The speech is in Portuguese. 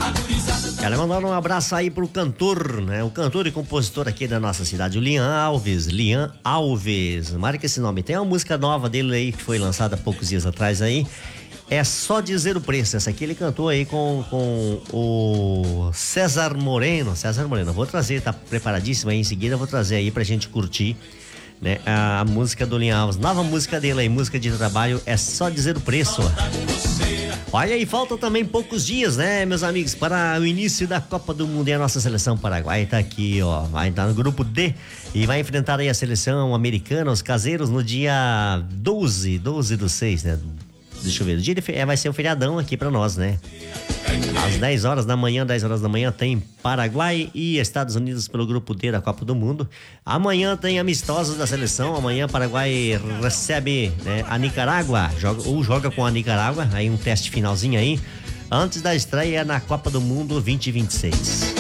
Quero mandar um abraço aí pro cantor, né? O cantor e compositor aqui da nossa cidade, o Lian Alves. Lian Alves, marca esse nome. Tem uma música nova dele aí que foi lançada há poucos dias atrás aí. É Só Dizer o Preço. Essa aqui ele cantou aí com o César Moreno. Vou trazer, tá preparadíssimo aí em seguida. Vou trazer aí pra gente curtir, né? A música do Lian Alves. Nova música dele aí, música de trabalho, É Só Dizer o Preço. Olha aí, faltam também poucos dias, né, meus amigos, para o início da Copa do Mundo. E a nossa seleção Paraguai tá aqui, ó, vai estar no grupo D e vai enfrentar aí a seleção americana, os caseiros, no dia 12 do 6, né? Deixa eu ver, o dia vai ser um feriadão aqui pra nós, né? Às 10 horas da manhã tem Paraguai e Estados Unidos pelo grupo D da Copa do Mundo. Amanhã tem amistosos da seleção. Amanhã Paraguai recebe, né, a Nicarágua, joga com a Nicarágua, aí um teste finalzinho aí, antes da estreia na Copa do Mundo 2026.